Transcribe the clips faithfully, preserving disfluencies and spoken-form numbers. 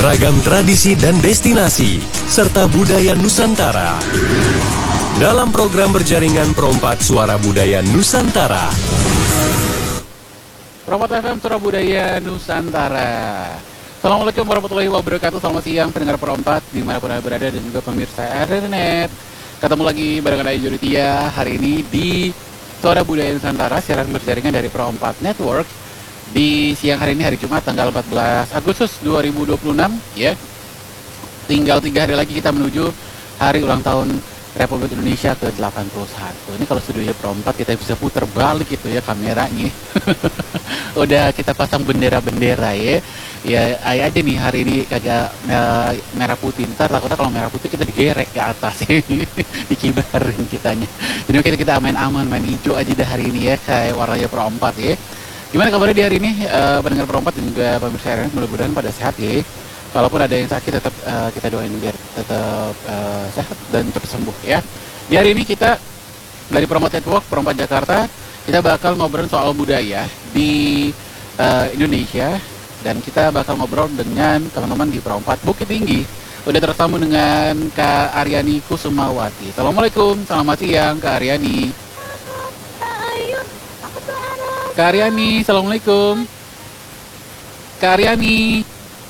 beragam tradisi dan destinasi, serta budaya Nusantara. Dalam program berjaringan Perompat Suara Budaya Nusantara. Perompat F M Suara Budaya Nusantara. Assalamualaikum warahmatullahi wabarakatuh. Selamat siang pendengar Perompat dimanapun Anda berada dan juga pemirsa R R Net. Ketemu lagi bareng saya Juritia hari ini di Suara Budaya Nusantara, siaran berjaringan dari Perompat Network. Di siang hari ini, hari Jumat tanggal empat belas Agustus dua ribu dua puluh enam, ya. Tinggal tiga hari lagi kita menuju hari ulang tahun Republik Indonesia ke delapan puluh satu. Ini kalau studionya Perompat kita bisa putar balik gitu ya kameranya. Udah kita pasang bendera-bendera ya. Ya ayo aja nih hari ini kagak merah putih. Ntar takutnya kalau merah putih kita digerek ke atas. Dikibarin kitanya. Jadi kita kita main aman, main hijau aja dah hari ini ya, kayak warnanya Perompat ya. Gimana kabarnya di hari ini, uh, pendengar Perompat dan juga pemirsa R R N, mudah-mudahan pada sehat ya. Kalaupun ada yang sakit tetap uh, kita doain biar tetap uh, sehat dan cepat sembuh ya. Di hari ini kita dari Perompat Network, Perompat Jakarta, kita bakal ngobrol soal budaya di uh, Indonesia. Dan kita bakal ngobrol dengan teman-teman di Perompat Bukit Tinggi. Udah tersambung dengan Kak Aryani Kusumawati. Assalamualaikum, selamat siang Kak Aryani. Kak Aryani, Assalamualaikum. Kak Aryani.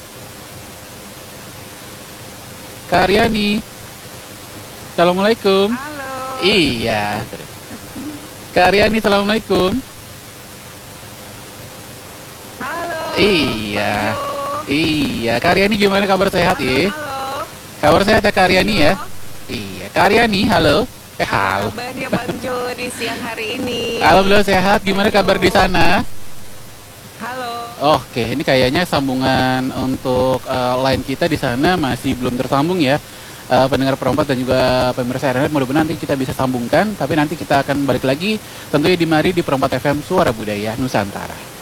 Kak Aryani. Assalamualaikum. Halo. Iya. Kak Aryani, Assalamualaikum. Halo. Iya. Halo. Iya. Kak Aryani gimana kabar sehat ya? Halo. Kabar sehat ya Kak Aryani ya? Iya. Kak Aryani, halo. Eh, halo. Kabarnya Bang Jo di siang hari ini. Alhamdulillah sehat. Gimana kabar di sana? Halo. Oke, ini kayaknya sambungan untuk uh, line kita di sana masih belum tersambung ya. Uh, pendengar Perompat dan juga pemirsa R R N, mudah-mudahan nanti kita bisa sambungkan. Tapi nanti kita akan balik lagi tentunya di mari di Perompat F M Suara Budaya Nusantara.